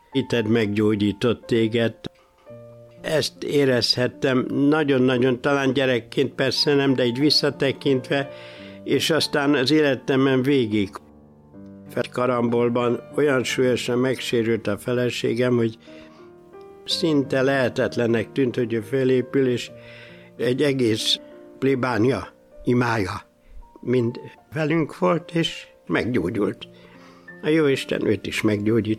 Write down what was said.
hited meggyógyított téged. Ezt érezhettem nagyon-nagyon, talán gyerekként persze nem, de így visszatekintve, és aztán az életemben végig. Karambolban olyan súlyosan megsérült a feleségem, hogy szinte lehetetlennek tűnt, hogy ő fölépül, és egy egész plébánia imája mind velünk volt, és meggyógyult. A Jóisten őt is meggyógyít.